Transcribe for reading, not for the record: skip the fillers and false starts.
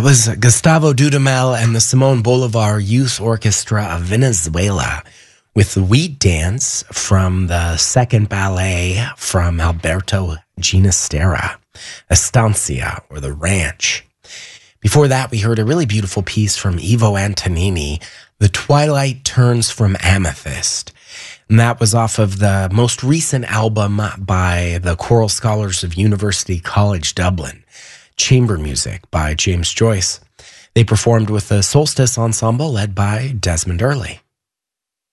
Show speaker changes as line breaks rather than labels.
was Gustavo Dudamel and the Simon Bolivar Youth Orchestra of Venezuela with the Wheat Dance from the second ballet from Alberto Ginastera, Estancia, or The Ranch. Before that, we heard a really beautiful piece from Ivo Antonini, The Twilight Turns from Amethyst. And that was off of the most recent album by the Choral Scholars of University College Dublin, Chamber Music by James Joyce. They performed with the Solstice Ensemble led by Desmond Early.